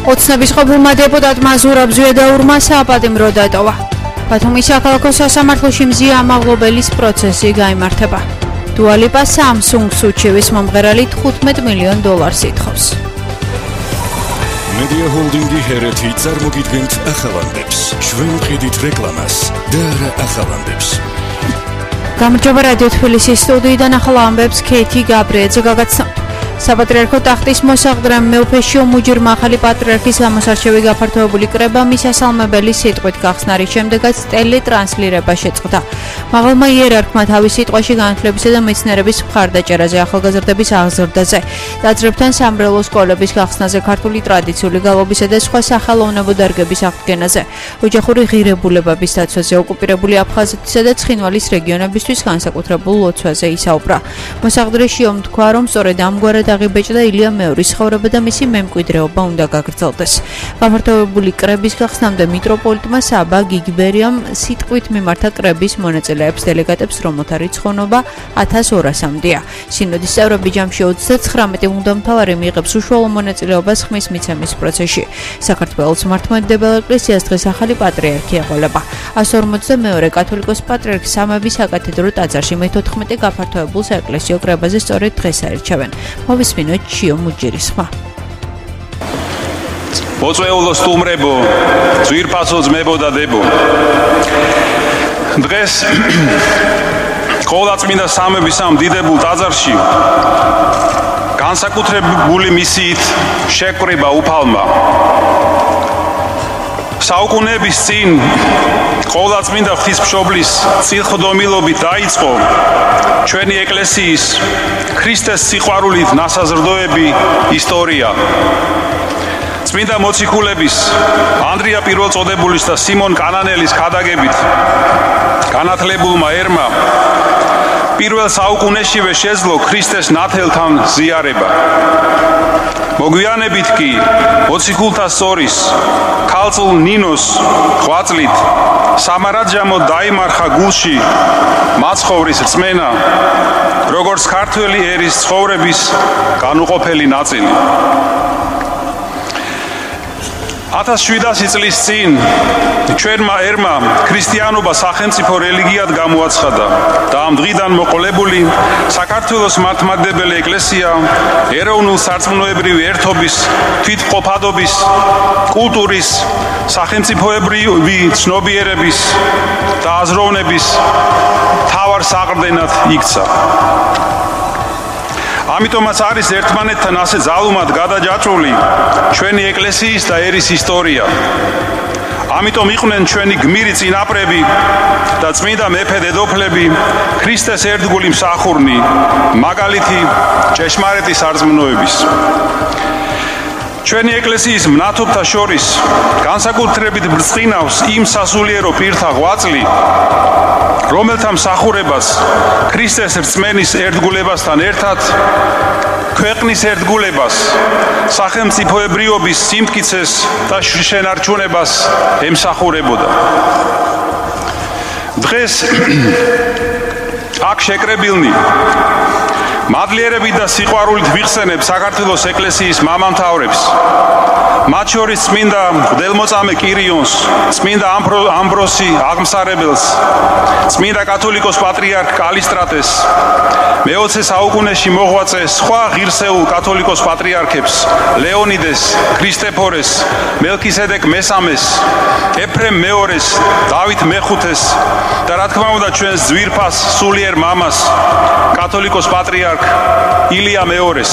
ოცნების ყოფილმა დეპუტატმა ზურაბ ზვიადაურმა სააპატიმრო დატოვა. ბათუმის საქალაქო სასამართლოში მზია ამაღლობელის პროცესი გაიმართება. დუა ლიპა Samsung სუჩევის მომღერალი $15 მილიონ ითხოვს. Media Holding-ი ჰერეთი წარმოგიდგენთ ახალანდებს, ჩვენ ვყიდით რეკლამას და არა ახალანდებს. გამარჯობა რადიო თბილისის სტუდიიდან ახალ ამბებს ქეითი გაბრიაძე გაგაცნობთ. საპატრიარქო ტახტის მოსაყდრე მეუფეშიო მუჯირმა ახალი პატრიარქის გამოსარჩევი გაფართოებული კრება მის ასალმებელი სიტყვით გახსნა, რის შემდეგაც ტელეტრანსლირება შეწყდა. მაღალმა იერარქმა თავის სიტყვაში განათლებისა და მეცნიერების მხარდაჭერაზე, ახალგაზრდების აღზრდაზე, ტაძრებთან სამრევლო სკოლების გახსნაზე, ქართული ტრადიციული გალობისა და სხვა სახელოვნებო დარგების აღდგენაზე, ოჯახური ღირებულებების დაცვაზე, ოკუპირებული აფხაზეთისა და ცხინვალის რეგიონებისთვის განსაკუთრებულ ლოცვაზე ისაუბრა. მოსაყდრეში თქვა, რომ სწორედ ამგვარად აღიბეჭდა ილია მეორის ცხოვრება და მისი მემკვიდრეობა უნდა გაგრძელდეს. გაფართოებული კრების გახსნამდე მიტროპოლიტმა საბა გიგბერიამ სიტყვით მიმართა კრების მონაწილეებს დელეგატებს, რომელთა რიცხოვნობა 1200-მდეა. სინოდის წევრები ჯამში 39 უნდამთავარი მიიღებს უშუალო მონაწილეობას ხმის მიცემის პროცესში. საქართველოს მართლმადიდებელ ეკლესიას დღეს ახალი პატრიარქი ეყოლება. 142 კათოლიკოს პატრიარქს სამების საკათედრო ტაძარში მე-14 გაფართოებულ საეკლესიო კრებაზე სწორედ დღეს აირჩევენ. მოვისმინოთ ჩიო მუჯირის ხმა. მოწვეულო სტუმრებო, ძვირფასო ძმებო და დებო. დღეს ყოვლადწმინდა სამების ამ დიდებულ ტაძარში განსაკუთრებული მისიით შეკრება უფალმა. საუკუნეების წინ ყოვლადწმინდა ღვთისმშობლის წილხდომილობით დაიწყო ჩვენი ეკლესიის ქრისტეს სიყვარულით ნასაზრდოები ისტორია. წმინდა მოციქულების ანდრია პირველწოდებულის და სიმონ კანანელის ქადაგებით განათლებულმა ერმა პირველ საუკუნეშივე შეძლო ქრისტეს ნათელთან ზიარება. მოგვიანებით კი მოციქულთა სწორის ქალწულ ნინოს ღვაწლით სამარაჯამო დაიმარხა გულში მაცხოვრის რწმენა, როგორც ქართველი ერის ცხოვრების განუყოფელი ნაწილი. 1700 წლის წინ ჩვენმა ერმა ქრისტიანობა სახელმწიფო რელიგიად გამოაცხადა და ამ დღიდან მოყოლებული საქართველოს მართლმადიდებელი ეკლესია ეროვნულ სარწმუნოებრივი ერთობის, თვითმყოფადობის, კულტურის, სახელმწიფოებრივი ცნობიერების და აზროვნების მთავარ საყრდენად იქცა. ამიტომაც არის ერთმანეთთან ასე ძალუმად გადაჯაჭვული ჩვენი ეკლესიის და ერის ისტორია. ამიტომ იყვნენ ჩვენი გმირი წინაპრები და წმინდა მეფე დედოფლები ქრისტეს ერთგული მსახურნი, მაგალითი ჭეშმარიტი სარწმუნოების. ჩვენი ეკლესიის მნათობთა შორის განსაკუთრებით ბრწყინავს იმ სასულიერო პირთა ღვაწლი, რომელთა მსახურებას ქრისტეს რწმენის ერთგულებასთან ერთად ქვეყნის ერთგულებას, სახელმწიფოებრიობის სიმტკიცეს და შენარჩუნებას ემსახურებოდა. დღეს აქ შეკრებილნი მადლიერებით და სიყვარულით ვიხსენებ საქართველოს ეკლესიის მამამთავრებს, მათ შორის წმინდა მღვდელმოწამე კირიონს, წმინდა ამბროსი აღმსარებელს, წმინდა კათოლიკოს პატრიარქ კალისტრატეს, მე-20 საუკუნეში მოღვაწე სხვა ღირსეულ კათოლიკოს პატრიარქებს, ლეონიდეს, ქრისტეფორეს, მელქისედეკ მესამეს, ეფრემ მეორეს, დავით მეხუთეს და რა თქმა უნდა ჩვენს ძვირფას სულიერ მამას, კათოლიკოს პატრიარქ ილია მეორეს.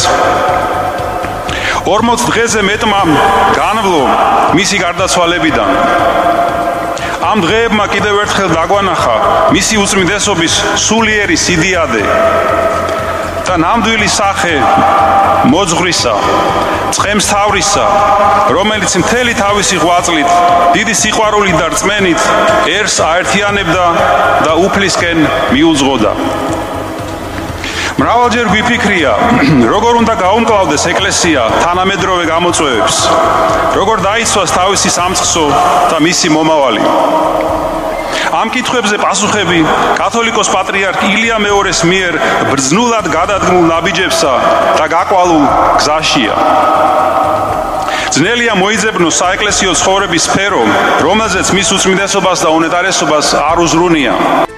40 დღეზე მეტმა განვლო მისი გარდაცვალებიდან. ამ დღეებმა კიდევ ერთხელ დაგვანახა მისი უწმინდესობის სულიერი სიდიადე და ნამდვილი სახე მოძღვრისა, წყემსთავრისა, რომელიც მთელი თავისი ღვაწლით, დიდი სიყვარულით და რწმენით ერს აერთიანებდა და უფლისკენ მიუძღოდა. მრავალჯერ გვიფიქრია, როგორ უნდა გაუმკლავდეს ეკლესია თანამედროვე გამოწვევებს, როგორ დაიცვას თავისი სამწყსო და მისი მომავალი. ამ კითხვებზე პასუხები კათოლიკოს პატრიარქ ილია მეორეს მიერ ბრძნულად გადადგმულ ნაბიჯებსა და გაკვალულ გზაშია. ძნელია მოიძებნოს საეკლესიო ცხოვრების სფერო, რომელზეც მის უწმინდესობას და უნეტარესობას არ უზრუნია.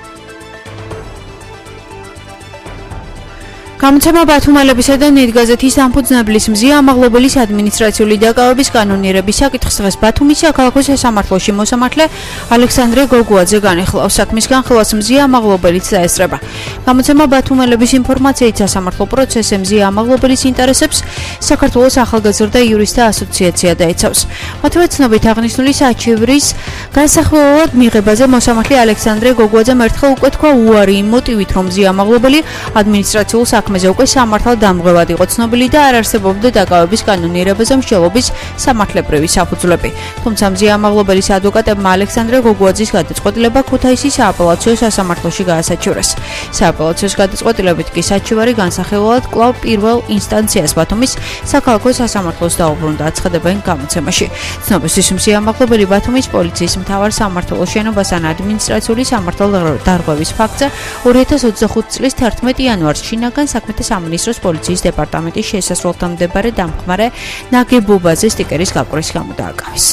გამოცემა ბათუმელებისა და ნიდგაზეთის დამფუძნებლის მზია ამაღლობელის ადმინისტრაციული დაკავების კანონიერების საკითხს დღეს ბათუმის საქალაქო სასამართლოში მოსამართლე ალექსანდრე გოგუაძე განიხილავს. საქმის განხილვას მზია ამაღლობელიც დაესწრება. გამოცემა ბათუმელების ინფორმაციით სასამართლო პროცესზე მზია ამაღლობელის ინტერესებს საქართველოს ახალგაზრდა იურისტთა ასოციაცია დაიცავს. მათივე ცნობით აღნიშნული საჩივრის განსახილველად მიღებაზე მოსამართლე ალექსანდრე გოგუაძემ ერთხელ უკვე თქვა უარი იმ მოტივით, რომ მზია ამაღლობელი ადმინისტრაციულ საქმეზე უკვე სამართალ დამღებად იყო ცნობილი და არ არსებობდა დაკავების კანონიერებაზე მსჯელობის სამართლებრივი საფუძვლები. თუმცა მზია ამაღლობელის ადვოკატებმა ალექსანდრე გოგუაძის გადაწყვეტილება ქუთაისის სააპელაციო სასამართლოში გაასაჩივრეს. სააპელაციოს გადაწყვეტილებით კი საჩივარი განსახილველად კვლავ პირველ ინსტანციას ბათუმის საქალაქო სასამართლოს დაუბრუნდა, აცხადებენ გამოცემაში. ცნობისთვის მზია ამაღლობელი ბათუმის პოლიციის მთავარ სამმართველოს შენობას ან ადმინისტრაციული სამართალდარღვევის ფაქტზე 2025 წლის 11 იანვარს შინაგან საქმეთა სამინისტროს პოლიციის დეპარტამენტის შესასვლელთან მდებარე დამხმარე ნაგებობაზე სტიკერის გაკვრის გამო დააკავეს.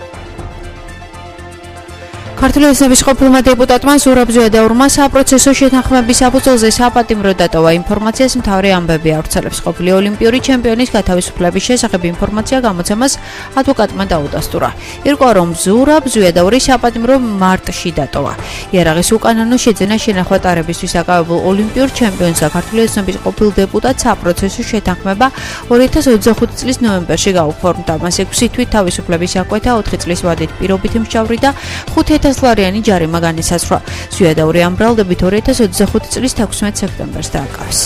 ქართული ოცნების ყოფილმა დეპუტატმა ზურაბ ზვიადაურმა საპროცესო შეთანხმების საფუძველზე საპატიმრო დატოვა ინფორმაციას მთავარი ამბები ავრცელებს. ყოფილი ოლიმპიური ჩემპიონის გათავისუფლების შესახებ ინფორმაცია გამოცემას ადვოკატმა დაუდასტურა. ირკვევა, რომ ზურაბ ზვიადაური საპატიმრო მარტში დატოვა. იარაღის უკანონო შეძენა შენახვა ტარებისთვის აკავებულ ოლიმპიურ ჩემპიონს და ქართული ოცნების ყოფილ დეპუტატს საპროცესო შეთანხმება 2025 წლის ნოემბერში გაუფორმდა. მას 6 თვით თავისუფლების აკვეთა, 4 წლის ვადით პირობითი მსჯავრი და 5,000-ლარიანი ჯარიმა განისაზღვრა. ზვიადაური ამ ბრალდებით 2025 წლის 16 სექტემბერს დააკავეს.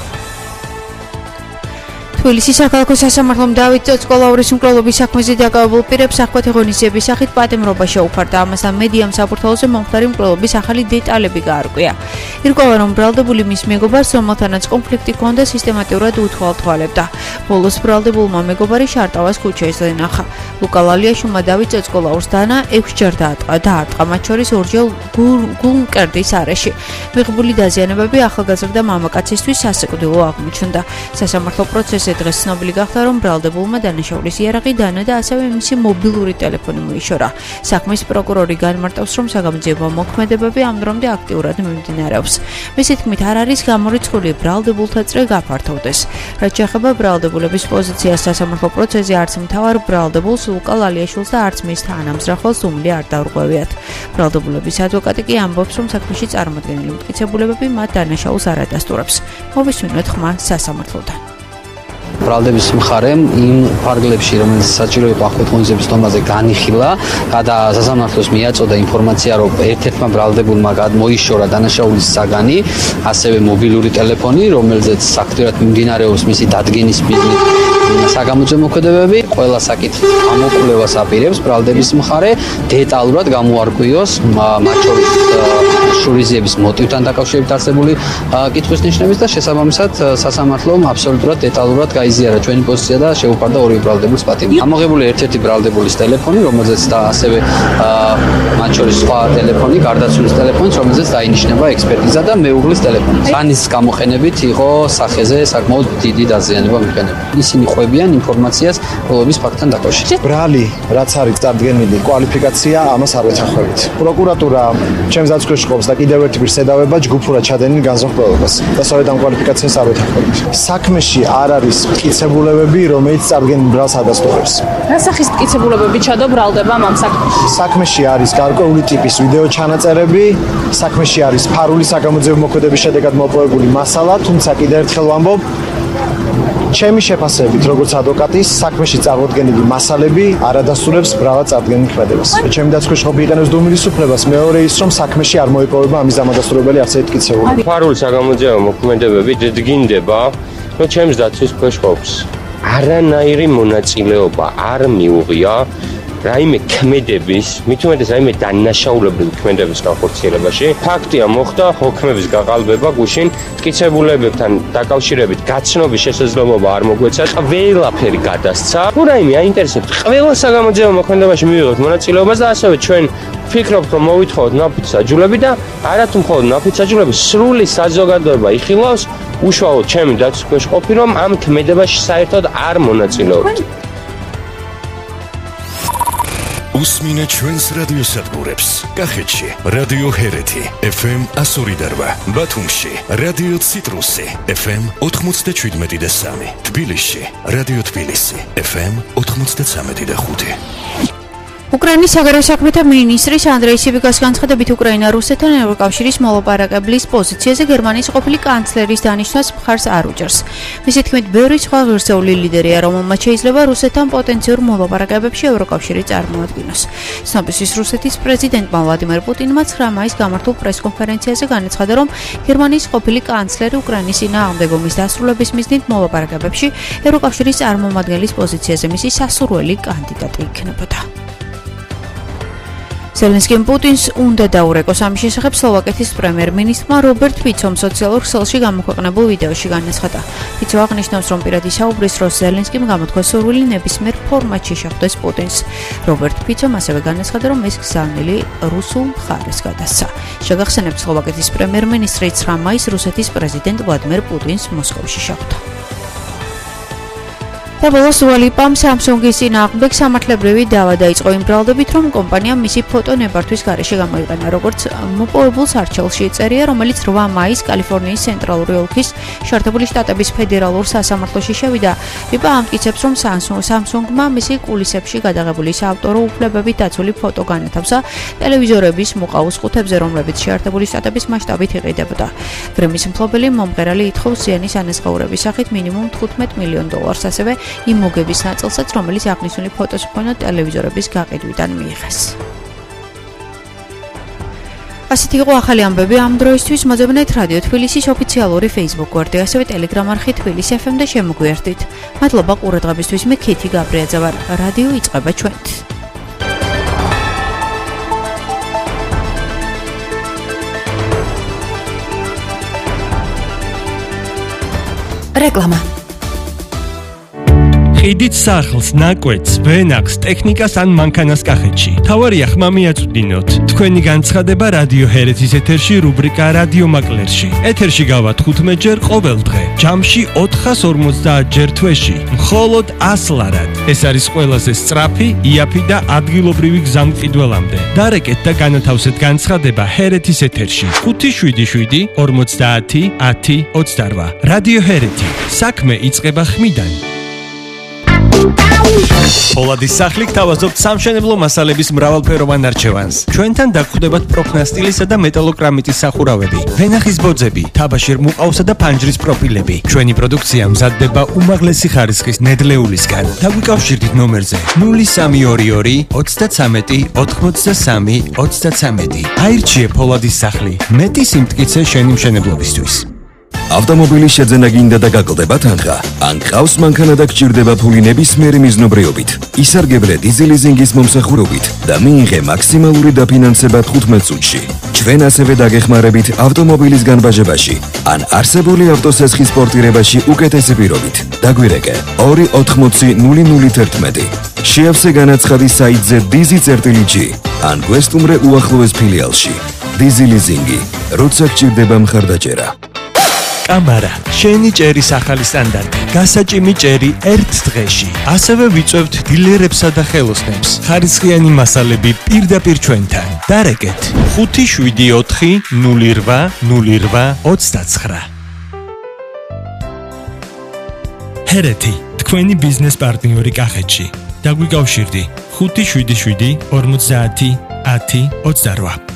თბილისის საქალაქო სასამართლომ დავით წოწყოლაურის მკვლელობის საქმეზე დაკავებულ პირებს სახვეთი ღონისძიების სახით პატიმრობა შეუფარდა. ამასთან მედიამ საფურთალოზე მომხდარი მკვლელობის ახალი დეტალები გაარკვია. ირკვევა, რომ ბრალდებული მის მეგობარს, რომელთანაც კონფლიქტი ჰქონდა, სისტემატურად უთვალთვალებდა. ბოლოს ბრალდებულმა მეგობარი შარტავას ქუჩაზე ნახა. ლუკა ლალიაშვილმა დავით წოწყოლაურს დანა 6 ჯერ დაარტყა, მათ შორის 2-ჯერ გულმკერდის არეში. მიღებული დაზიანებები ახალგაზრდა მამაკაცისთვის სასიკვდილო აღმოჩნდა. სასამართლო პროცესზე დღეს ცნობილი გახდა, რომ ბრალდებულმა დანაშაულის იარაღი დანა და ასევე მისი მობილური ტელეფონი მოიშორა. საქმის პროკურორი განმარტავს, რომ საგამოძიებო მოქმედებები ამ დრომდე აქტიურად მიმდინარეობს. მისი თქმით, არ არის გამორიცხული ბრალდებულთა წრე გაფართოვდეს. რაც შეეხება ბრალდებულების პოზიციას სასამართლო პროცესზე, არც მთავარ ბრალდებულს ლუკა ლალიაშვილს და არც მის თანამზრახველს უმილი არ დაურღვევიათ. ბრალდებულების ადვოკატი კი ამბობს, რომ საქმეში წარმოდგენილი მტკიცებულებები მათ დანაშაულს არ ადასტურებს. მოვისმინოთ ხმა სასამართლოდან. ბრალდების მხარემ იმ ფარგლებში, რომელიც საჭირო იყო ახვეთ ღონისძიების დონეზე განიხილა და სასამართლოს მიაწოდა ინფორმაცია, რომ ერთ-ერთმა ბრალდებულმა მოიშორა დანაშაულის საგანი, ასევე მობილური ტელეფონი, რომელზეც აქტიურად მიმდინარეობს მისი დადგენის მიზნით საგამოძიებო მოქმედებები, ყველა საკითხის ამოკვლევას აპირებს ბრალდების მხარე დეტალურად გამოარკვიოს მათ შორის შურიზიების მოტივთან დაკავშირებით არსებული კითხვის ნიშნების და შესაბამისად სასამართლომ აბსოლუტურად დეტალურად გაიზიარა ჩვენი პოზიცია და შეუფარდა ორი ბრალდებულის პატიმრობა. ამოღებული ერთ-ერთი ბრალდებულის ტელეფონი, რომელზეც და ასევე მათ შორის სხვა ტელეფონი, გარდაცვლილის ტელეფონიც, რომელზეც დაინიშნება ექსპერტიზა და მეუღლის ტელეფონი. სანის გამოყენებით იყო სახეზე საკმაოდ დიდი დაზიანება მიყენებული. ისინი ხვებიან ინფორმაციას მკვლელობის ფაქტთან დაკავშირებით. ბრალი, რაც არის წარდგენილი კვალიფიკაცია, ამას არ ვეთანხმებით. პროკურატურა ჩემს დაცქვაში ყოფს და კიდევ ერთი პირსედავება ჯგუფურად ჩადენილ განზრახველობას და სწორედ ამ კვალიფიკაციას არ ვეთანხმებით. საქმეში არ არის მტკიცებულებები, რომელიც წარდგენილ ბრალს ადასტურებს. რა სახის მტკიცებულებები ჩადო ბრალდებამ ამ საქმეში? საქმეში არის გარკვეული ტიპის ვიდეო ჩანაწერები, საქმეში არის ფარული საგამოძიებო მოქმედების შედეგად მოპოვებული მასალა, თუმცა კიდევ ერთხელ ვამბობ, ჩემი შეფასებით, როგორც ადვოკატის, საქმეში წარმოდგენილი მასალები არ ადასტურებს ბრალად წარდგენილ ქმედებას. ჩემი დაცქვაში ყოფილი იყენებს დუმილის უფლებას, მეორე ის, რომ საქმეში არ მოიპოვება ამის დამადასტურებელი არც ერთი მტკიცებულება. ფარული საგამოძიებო მოქმედებები დგინდება, რომ ჩემს დაცვის ქვეშ ყოფს. არანაირი მონაწილეობა არ მიუღია რაიმე ქმედების, მით უმეტეს რაიმე დანაშაულებრივი ქმედების განხორციელებაში. ფაქტია მოხდა ხოქმების გაყალბება გუშინ, მტკიცებულებებთან დაკავშირებით გაცნობის შესაძლებლობა არ მოგვეცა, ყველაფერი გადასცა. თუ რაიმე აინტერესებთ, ყველა საგამოძიებო მოქმედებაში მივიღოთ მონაწილეობას და ასევე ჩვენ ვფიქრობთ, რომ მოვითხოვოთ ნაფიც-საჯულები და არათუ მხოლოდ ნაფიც-საჯულები, სრული საზოგადოება იხილავს უშუალოდ ჩემი დაცვის ქვეშ ყოფი, რომ ამ ქმედებაში საერთოდ არ მონაწილეობთ. უსმინე ჩვენს რადიოსადგურებს. კახეთში რადიო ჰერეთი FM 102.8, ბათუმში რადიო ციტრუსი FM 97.3, თბილისში რადიო თბილისი FM 93.5. უკრაინის საგარეო საქმეთა მინისტრის ანდრეი სიბიკას განცხადებით უკრაინა რუსეთთან ევროკავშირის მოლაპარაკებლის პოზიციაზე გერმანიის ყოფილი კანცლერის დანიშვნას მხარს არ უჭერს. მისი თქმით, ბევრი სხვა ღირსეული ლიდერია, რომელმაც შეიძლება რუსეთთან პოტენციურ მოლაპარაკებებში ევროკავშირი წარმოადგინოს. ცნობისთვის რუსეთის პრეზიდენტმა ვლადიმერ პუტინმა 9 მაისს გამართულ პრესკონფერენციაზე განაცხადა, რომ გერმანიის ყოფილი კანცლერი უკრაინის წინააღმდეგ ომის დასრულების მიზნით მოლაპარაკებებში ევროკავშირის წარმომადგენლის პოზიციაზე მისი სასურველი კანდიდატი იქნებოდა. ზელენსკიმ პუტინს უნდა დაურეკოს ამის შესახებ სლოვაკეთის პრემიერ-მინისტრმა რობერტ ფიცომ სოციალურ ქსელში გამოქვეყნებულ ვიდეოში განაცხადა. ფიცო აღნიშნავს, რომ პირადი საუბრის დროს ზელენსკიმ გამოთქვა სურვილი ნებისმიერ ფორმატში შეხვდეს პუტინს. რობერტ ფიცომ ასევე განაცხადა, რომ ეს გზავნილი რუსულ მხარეს გადასცა. შეგახსენებთ, სლოვაკეთის პრემიერ-მინისტრი 9 მაისს რუსეთის პრეზიდენტ ვლადიმერ პუტინს მოსკოვში შეხვდა. და ბოლოს უალიპამ Samsung-ის წინააღმდეგ სამართლებრივი დავა დაიწყო იმ ბრალდებით, რომ კომპანიამ მისი ფოტო ნებართვის გარეშე გამოიყენა, როგორც მოპოვებულს არჩეულში წერია, რომელიც 8 მაისს კალიფორნიის ცენტრალური ოლქის შეერთებული შტატების ფედერალურ სასამართლოში შევიდა. ვიპა ამტკიცებს, რომ Samsung-მა მისი კულისებში გადაღებული საავტორო უფლებებით დაცული ფოტო განათავსა ტელევიზორების მოყავის ყუთებზე, რომლებიც შეერთებული შტატების მასშტაბით იყიდებოდა. გრემის მფლობელი მომღერალი ითხოვს ზიანის ანაზღაურების სახით მინიმუმ $15 მილიონ, ასევე იმ მოგების ნაწილსაც, რომელიც აღნიშნული ფოტოს მქონე ტელევიზორების გაყიდვიდან მიიღეს. ასეთი იყო ახალი ამბები ამ დროისთვის. მოძებნეთ რადიო თბილისის ოფიციალური Facebook გვერდი, ასევე Telegram არხი თბილისი FM და შემოგვიერთდით. მადლობა ყურადღებისთვის. მე ქეთი გაბრიაძე ვარ. რადიო იწყება ჩვენთ. რეკლამა ხიდით სახლს, ნაკვეთს, ვენახს, ტექნიკას ან მანქანას კახეთში. თავარია ხმა მიაწვდინოთ. თქვენი განცხადება რადიო ჰერეთის ეთერში რუბრიკა რადიო მაკლერში. ეთერში გავა 15 ჯერ ყოველ დღე. ჯამში 450 ჯერ თვეში. მხოლოდ 100 ლარად. ეს არის ყველაზე სწრაფი, იაფი და ადგილობრივი გზამკიდველამდე. დარეკეთ და განათავსეთ განცხადება ჰერეთის ეთერში. 577 50 10 28. რადიო ჰერეთი. საქმე იწყება ხმიდან. Polaდის სახლი გთავაზობთ სამშენებლო მასალების მრავალფეროვან არჩევანს. ჩვენთან დაგხვდებათ პროფნასტილისა და მეტალოკრამიტის სახურავები, ვენახის ბოძები, თაბაშირ მუყაოსა და ფანჯრის პროფილები. ჩვენი პროდუქცია მზადდება უმაღლესი ხარისხის ნედლეულისგან. დაგვიკავშირდით ნომერზე 0322 33 83 33. აირჩიე Polaდის სახლი. მეტი სიმტკიცე შენი მშენებლობისთვის. ავტომობილის შეძენა გინდა და გაკლდება თანხა. ან ყავს მანქანა და გჭირდება ფული ნებისმიერი მიზნობრიობით. ისარგებლე დიზელიზინგის მომსახურებით და მიიღე მაქსიმალური დაფინანსება 15 წუთში. ჩვენ ასევე დაგეხმარებით ავტომობილის განბაჟებაში ან არსებული ავტოსესხის პორტირებაში უკეთესი პირობით. დაგვირეკე 280 შეავსე განაცხადი საიტზე dizi.g ან გვესტუმრე უახლოეს ფილიალში. დიზელიზინგი, როცა გჭირდება მხარდაჭერა. კამარა, შენი ჭერის ახალი სტანდარტი. გასაჭიმი ჭერი ერთ დღეში. ასევე ვიწევთ დილერებსა და ხელოსნებს. ხარისხიანი მასალები პირდაპირ ჩვენთან. დარეკეთ 574 08 08 29. ჰერეთი, თქვენი ბიზნეს პარტნიორი კახეთში. დაგვიკავშირდი 577 50 10 28.